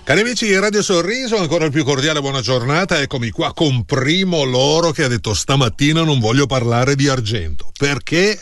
Cari amici di Radio Sorriso, ancora il più cordiale buona giornata. Eccomi qua con Primo Loro che ha detto stamattina non voglio parlare di argento. Perché?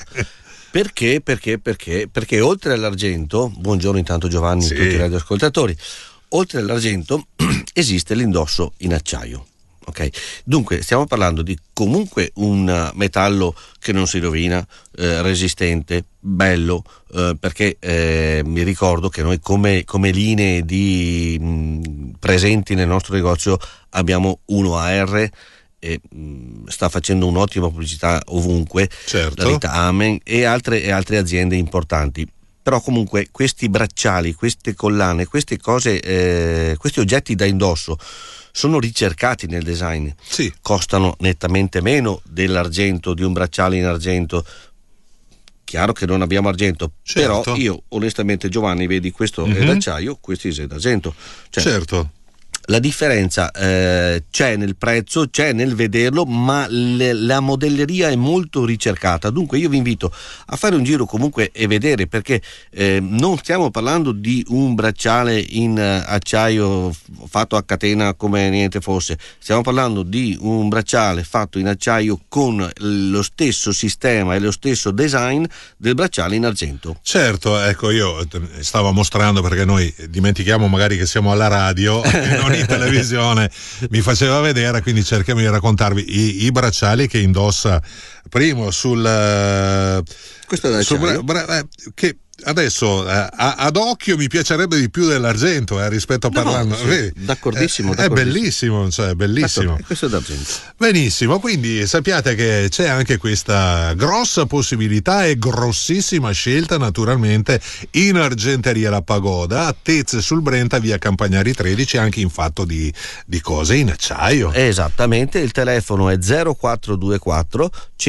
Perché oltre all'argento, buongiorno intanto Giovanni, sì, tutti i radioascoltatori, oltre all'argento esiste l'indosso in acciaio. Ok, dunque stiamo parlando di comunque un metallo che non si rovina, resistente, bello, perché mi ricordo che noi come linee presenti nel nostro negozio abbiamo 1AR e sta facendo un'ottima pubblicità ovunque, certo, la Rita Amen e altre aziende importanti. Però comunque questi bracciali, queste collane, queste cose, questi oggetti da indosso sono ricercati nel design, sì, costano nettamente meno dell'argento, di un bracciale in argento. Chiaro che non abbiamo argento, certo, però io onestamente, Giovanni, vedi, questo è d'acciaio, questo è d'argento, cioè, certo. La differenza c'è nel prezzo, c'è nel vederlo, ma la modelleria è molto ricercata. Dunque io vi invito a fare un giro comunque e vedere, perché non stiamo parlando di un bracciale in acciaio fatto a catena come niente fosse, stiamo parlando di un bracciale fatto in acciaio con lo stesso sistema e lo stesso design del bracciale in argento. Certo, ecco, io stavo mostrando, perché noi dimentichiamo magari che siamo alla radio e non in televisione, mi faceva vedere, quindi cerchiamo di raccontarvi i bracciali che indossa primo sul questo è d'acciaio, che adesso ad occhio mi piacerebbe di più dell'argento rispetto a parlando. Sì, d'accordissimo. È bellissimo, cioè bellissimo. Questo è d'argento. Benissimo, quindi sappiate che c'è anche questa grossa possibilità e grossissima scelta naturalmente in Argenteria La Pagoda, a Tez sul Brenta, via Campagnari 13, anche in fatto di cose in acciaio. Esattamente, il telefono è 0424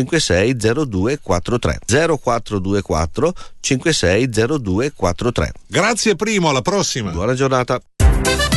560243 0424 560243. Grazie Primo, alla prossima. Buona giornata.